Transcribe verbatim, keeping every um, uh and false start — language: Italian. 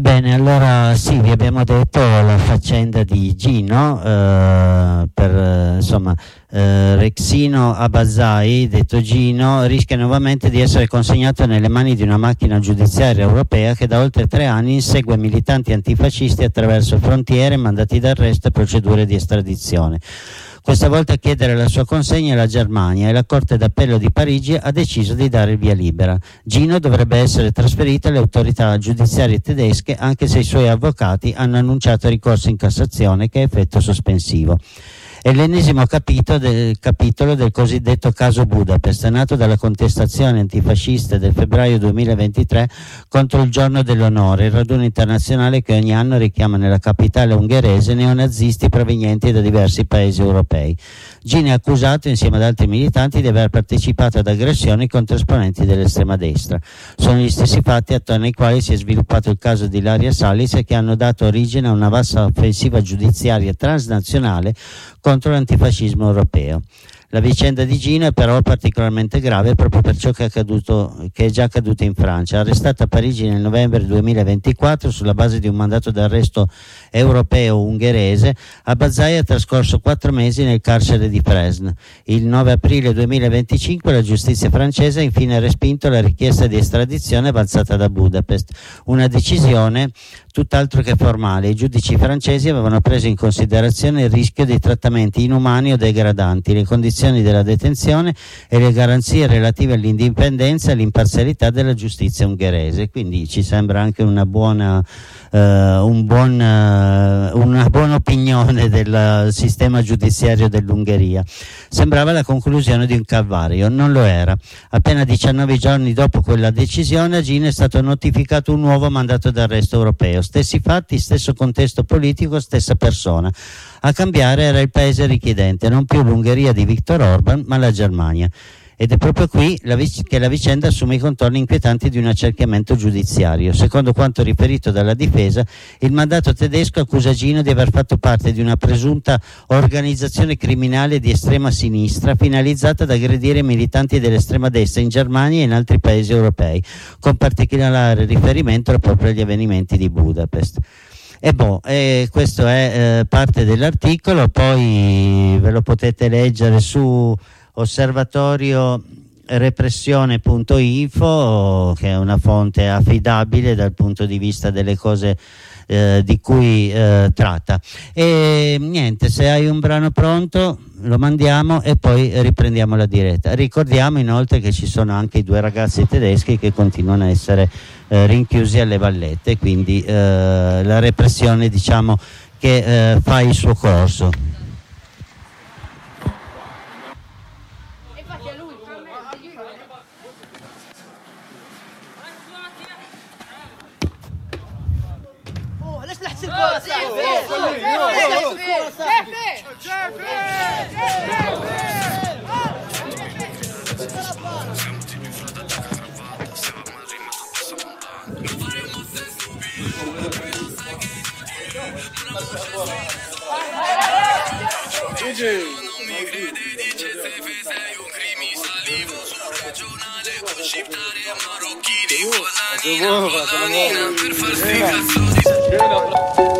Bene, allora sì, vi abbiamo detto la faccenda di Gino, eh, per eh, insomma eh, Rexino Abazzai, detto Gino, rischia nuovamente di essere consegnato nelle mani di una macchina giudiziaria europea che da oltre tre anni insegue militanti antifascisti attraverso frontiere, mandati d'arresto e procedure di estradizione. Questa volta a chiedere la sua consegna è la Germania e la Corte d'Appello di Parigi ha deciso di dare il via libera. Gino dovrebbe essere trasferito alle autorità giudiziarie tedesche, anche se i suoi avvocati hanno annunciato ricorso in Cassazione che ha effetto sospensivo. È l'ennesimo capitolo del, capitolo del cosiddetto caso Budapest, nato dalla contestazione antifascista del febbraio duemilaventitré contro il Giorno dell'Onore, il raduno internazionale che ogni anno richiama nella capitale ungherese neonazisti provenienti da diversi paesi europei. Gino è accusato, insieme ad altri militanti, di aver partecipato ad aggressioni contro esponenti dell'estrema destra. Sono gli stessi fatti attorno ai quali si è sviluppato il caso di Ilaria Salis e che hanno dato origine a una vasta offensiva giudiziaria transnazionale contro l'antifascismo europeo. La vicenda di Gino è però particolarmente grave proprio per ciò che è accaduto, che è già accaduto in Francia. Arrestato a Parigi nel novembre duemilaventiquattro sulla base di un mandato d'arresto europeo ungherese, Abazzai ha trascorso quattro mesi nel carcere di Fresnes. Il nove aprile duemilaventicinque la giustizia francese ha infine respinto la richiesta di estradizione avanzata da Budapest, una decisione tutt'altro che formale. I giudici francesi avevano preso in considerazione il rischio di trattamenti inumani o degradanti, le condizioni della detenzione e le garanzie relative all'indipendenza e all'imparzialità della giustizia ungherese. Quindi ci sembra anche una buona, uh, un buon, uh, una buona opinione del sistema giudiziario dell'Ungheria. Sembrava la conclusione di un calvario, non lo era. Appena diciannove giorni dopo quella decisione a Gino è stato notificato un nuovo mandato d'arresto europeo. Stessi fatti, stesso contesto politico, stessa persona. A cambiare era il paese richiedente, non più l'Ungheria di Viktor Orban, ma la Germania. Ed è proprio qui la vic- che la vicenda assume i contorni inquietanti di un accerchiamento giudiziario. Secondo quanto riferito dalla difesa, il mandato tedesco accusa Gino di aver fatto parte di una presunta organizzazione criminale di estrema sinistra finalizzata ad aggredire militanti dell'estrema destra in Germania e in altri paesi europei, con particolare riferimento proprio agli avvenimenti di Budapest. E boh, e questo è eh, parte dell'articolo, poi ve lo potete leggere su osservatorio repressione punto info, che è una fonte affidabile dal punto di vista delle cose eh, di cui eh, tratta. E niente, se hai un brano pronto lo mandiamo e poi riprendiamo la diretta. Ricordiamo inoltre che ci sono anche i due ragazzi tedeschi che continuano a essere eh, rinchiusi alle vallette, quindi eh, la repressione, diciamo, che eh, fa il suo corso. Non mi crede, dice se sei un crimi, salivo sul regionale con sciftari e marocchini, volanina, volanina per farsi cazzo di